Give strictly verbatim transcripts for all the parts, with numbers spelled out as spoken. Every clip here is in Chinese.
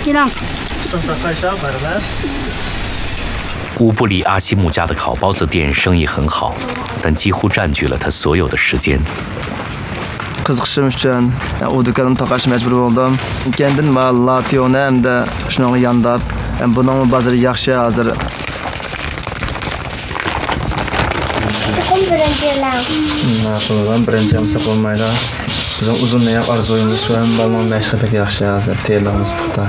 乌布里阿西木家的烤包子店生意很好，但几乎占据了他所有的时间。 Qiziqishim uchun u do'konimni taqashga majbur bo'ldim. Keyin man lationi hamda shuning yondab, buning bozori yaxshi hozir. Qum birinchilar. Ma'qulman, birinchi ham bo'lmaydi. Bizning uzunroq orzuyimiz shu ham balmon mashqidagi yaxshi hozir tayyorlarimiz puxta.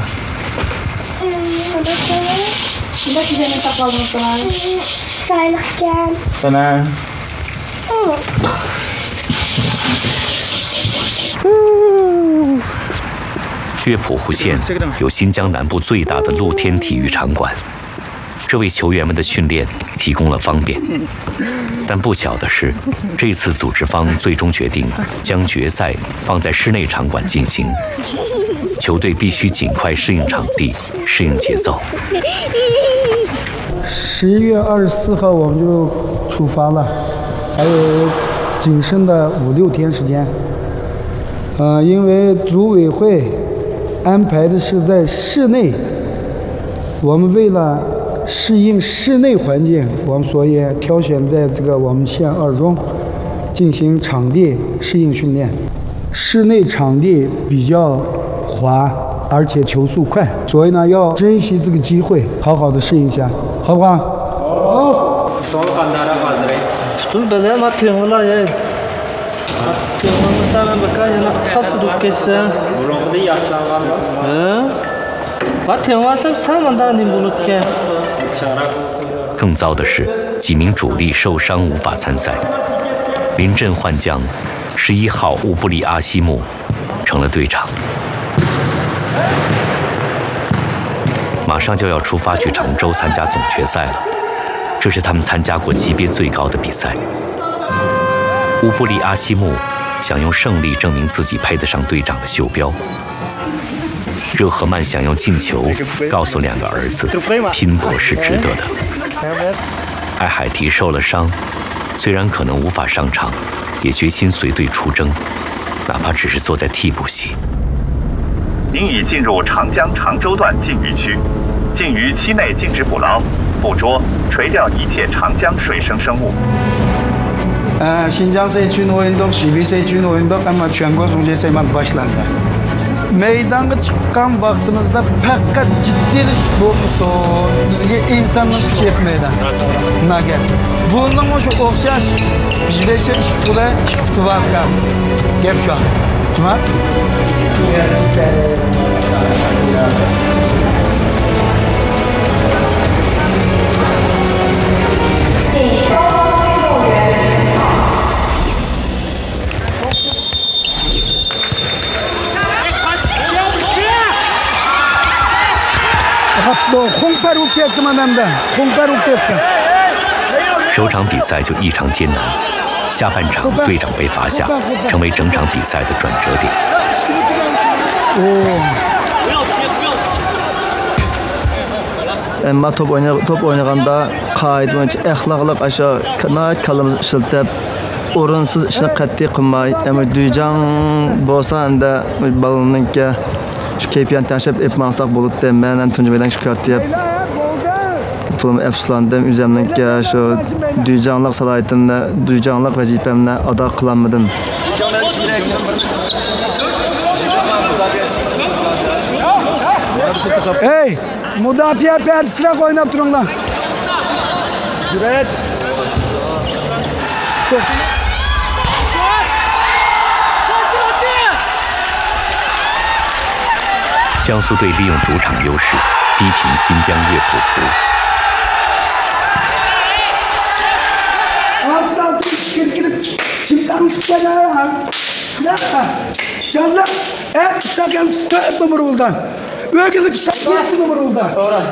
Bak bizning taqolmoqlar. Sayliqkan. Mana. 乐谱湖县有新疆南部最大的露天体育场馆，这为球员们的训练提供了方便。但不巧的是，这次组织方最终决定将决赛放在室内场馆进行，球队必须尽快适应场地、适应节奏。 十一月二十四号我们就出发了，还有仅剩的五六天时间。呃，因为组委会 安排的是在室内，我们为了适应室内环境，我们所以挑选在这个我们县二中进行场地适应训练。室内场地比较滑，而且球速快，所以呢要珍惜这个机会，好好的适应一下，好不好？好。 更糟的是，几名主力受伤无法参赛。临阵换将，十一号乌布里阿西木成了队长。马上就要出发去常州参加总决赛了，这是他们参加过级别最高的比赛。乌布里阿西木 想用胜利证明自己配得上队长的袖标。热赫曼想用进球告诉两个儿子，拼搏是值得的。艾海提受了伤，虽然可能无法上场，也决心随队出征，哪怕只是坐在替补席。 您已进入长江常州段禁渔区，禁渔期内禁止捕捞、捕捉、垂钓一切长江水生生物。 Ee, Şinjan Seyçin oyunduk, Şibi Seyçin oyunduk ama Çöngöl Sunca Seyman başlandı. Meydanga çıkan vaktimizde fakat ciddi iş bulmuşsun. Bizge insanlık iş yetmeydi. Nage. Bundan şu okşaş, biz beşe iş kula, iş kutuvarka. Gep şu an. Cuma? Honper up ettim adamda. Honper up ettim. 首场比赛就异常艰难，下半场队长被罚下，成为整场比赛的转折点。 Ama top oynay top oynaganda qoida bo'yicha axloqliq aşağı kanat kalamizni ishlatib, o'rinsiz ishni qat'iy qilmay, ama duyjan bo'lsa hamda balonninki shu kayfiyatni tashlab etmasak bo'ladi. Men ham tunji maydonga chiqartib, to'lim afsuslandim. O'zimninki shu duyjanlik salohiyatini, duyjanlik vazifamni ado qilolmadim. Hey! Müdafiye perdesine oynayıp durun lan. Cüret. 江苏队利用主场优势，逼平新疆乐谱湖。 Alttan çıkıp gidip çimden çıkacağına. Ne? Canlı. Et sakın tört numara oldan. Ögülük sakın numara oldan. Sonra.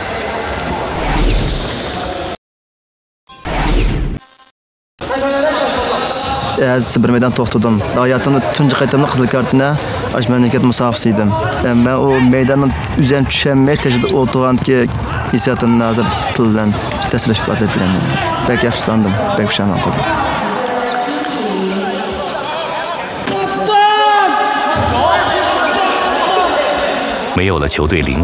Evet, bir meydan to'xtadim. Hayatımda tunji qaytamda qizil kartini ash mamlakat musofisi edim. Men o meydandan o'zim tushunmay tashida o'tirganki hissiyotimni hozir til bilan tasvirlash ifodalab beraman. Bek afsuslandim, bek pushaymon qildim. 没有了球队灵